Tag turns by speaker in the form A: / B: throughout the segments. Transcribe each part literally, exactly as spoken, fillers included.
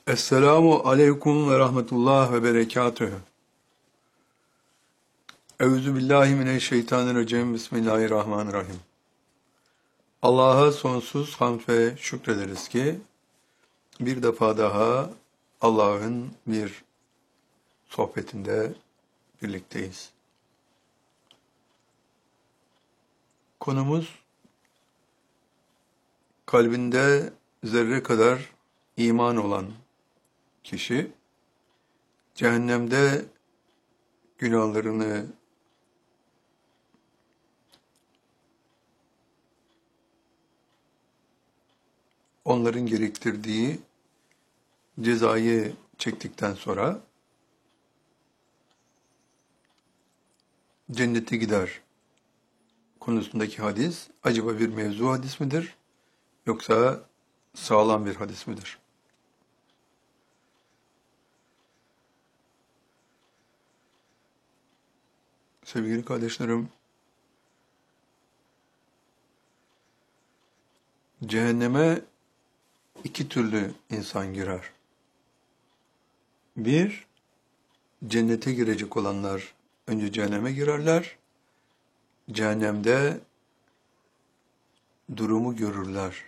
A: Esselamu aleyküm ve rahmetullah ve berekatühü. Euzu billahi mineşşeytanirracim. Bismillahirrahmanirrahim. Allah'a sonsuz hamd ve şükrederiz ki bir defa daha Allah'ın bir sohbetinde birlikteyiz. Konumuz kalbinde zerre kadar iman olan kişi cehennemde günahlarını onların gerektirdiği cezayı çektikten sonra cennete gider konusundaki hadis acaba bir mevzu hadis midir yoksa sağlam bir hadis midir? Sevgili kardeşlerim, cehenneme iki türlü insan girer. Bir, cennete girecek olanlar önce cehenneme girerler, cehennemde durumu görürler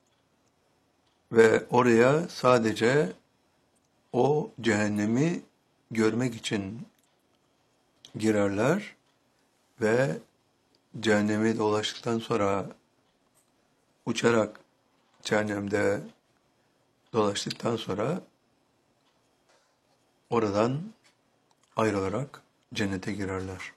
A: ve oraya sadece o cehennemi görmek için girerler ve cehennemi dolaştıktan sonra uçarak cehennemde dolaştıktan sonra oradan ayrılarak cennete girerler.